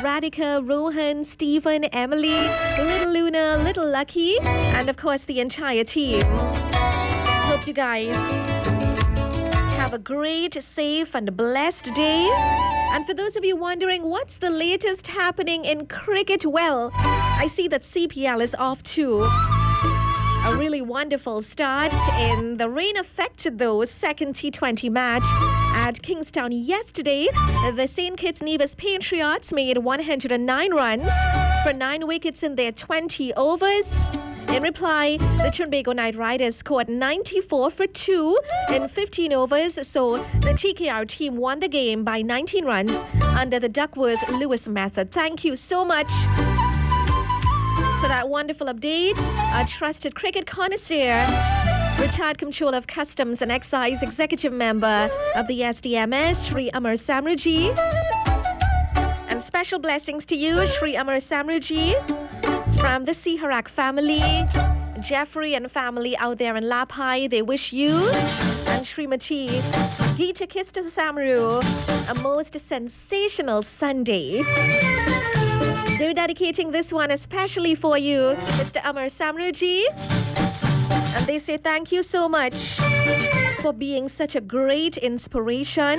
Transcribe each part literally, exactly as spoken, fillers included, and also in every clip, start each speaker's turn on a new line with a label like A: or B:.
A: Radhika, Rohan, Stephen, Emily, Little Luna, Little Lucky, and of course the entire team. Hope you guys have a great, safe, and blessed day. And for those of you wondering what's the latest happening in cricket, well, I see that C P L is off too. A really wonderful start. In the rain affected though second T twenty match at Kingstown yesterday. The Saint Kitts Nevis Patriots made one hundred nine runs for nine wickets in their twenty overs. In reply, the Trinbago Knight Riders scored ninety-four for two in fifteen overs, so the T K R team won the game by nineteen runs under the Duckworth-Lewis method. Thank you so much for that wonderful update. Our trusted cricket connoisseur, retired Comptroller of Customs and Excise, Executive Member of the S D M S, Shri Amar Samruji. And special blessings to you, Shri Amar Samruji, from the Siharak family. Jeffrey and family out there in Lapai, they wish you and Srimati Geeta Kista Samru a most sensational Sunday. They're dedicating this one especially for you, Mister Amar Samruji. And they say thank you so much for being such a great inspiration.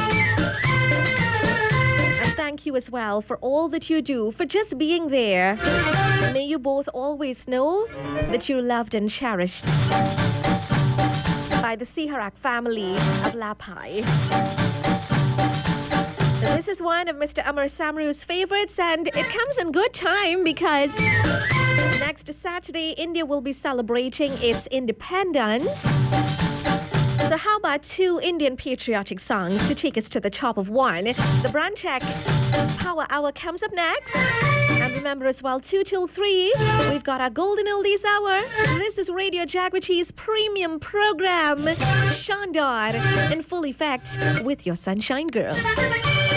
A: And thank you as well for all that you do, for just being there. May you both always know that you're loved and cherished by the Siharak family of Lapai. This is one of Mister Amar Samru's favorites, and it comes in good time because next Saturday, India will be celebrating its independence. So how about two Indian patriotic songs to take us to the top of one? The Brand Check Power Hour comes up next. And remember as well, two till three, we've got our Golden Oldies Hour. This is Radio Jagriti's premium program, Shandar, in full effect with your Sunshine Girl.